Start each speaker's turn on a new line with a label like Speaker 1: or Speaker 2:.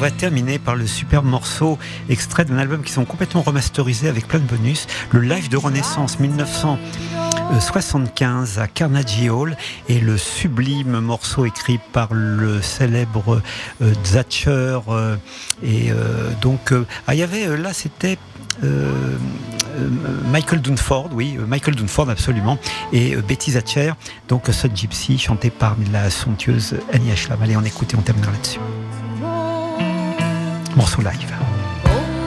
Speaker 1: va terminer par le superbe morceau extrait d'un album qui sont complètement remasterisés avec plein de bonus, le Live de Renaissance 1975 à Carnegie Hall, et le sublime morceau écrit par le célèbre Thatcher, il y avait là c'était Michael Dunford, Michael Dunford absolument, et Betty Thatcher, donc Sun Gypsy, chanté par la somptueuse Annie Ashlam. Allez, on écoute et on terminera là-dessus. Morceau live.